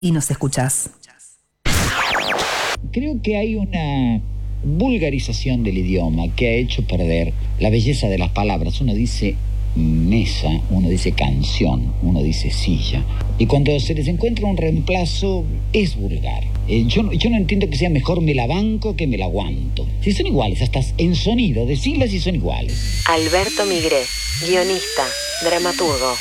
y nos escuchás. Creo que hay una vulgarización del idioma que ha hecho perder la belleza de las palabras. Uno dice mesa, uno dice canción, uno dice silla. Y cuando se les encuentra un reemplazo, es vulgar. Yo no entiendo que sea mejor me la banco que me la aguanto. Si son iguales, hasta en sonido, decirlas si son iguales. Alberto Migré, guionista, dramaturgo.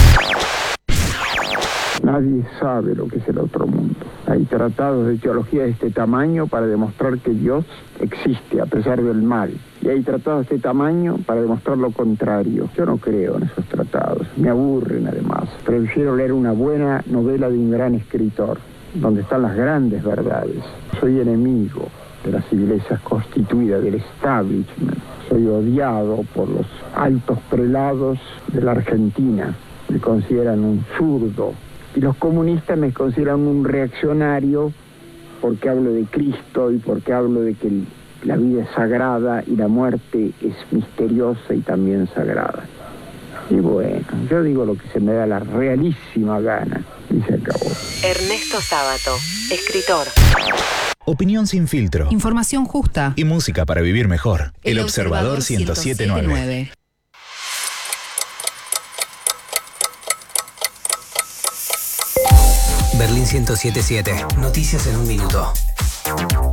Nadie sabe lo que es el otro mundo. Hay tratados de teología de este tamaño para demostrar que Dios existe a pesar del mal. Y hay tratados de este tamaño para demostrar lo contrario. Yo no creo en esos tratados. Me aburren además. Prefiero leer una buena novela de un gran escritor, donde están las grandes verdades. Soy enemigo de las iglesias constituidas, del establishment. Soy odiado por los altos prelados de la Argentina. Me consideran un zurdo. Y los comunistas me consideran un reaccionario porque hablo de Cristo y porque hablo de que la vida es sagrada y la muerte es misteriosa y también sagrada. Y bueno, yo digo lo que se me da la realísima gana y se acabó. Ernesto Sábato, escritor. Opinión sin filtro. Información justa. Y música para vivir mejor. El Observador 107.9. Berlín 107.7. Noticias en un minuto.